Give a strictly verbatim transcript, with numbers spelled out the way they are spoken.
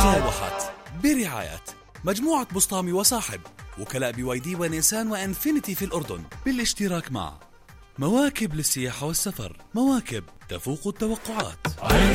راوحت برعاية مجموعة بسطامي وصاحب، وكلاء بي واي دي ونيسان وانفينيتي في الأردن، بالاشتراك مع مواكب للسياحة والسفر، مواكب تفوق التوقعات.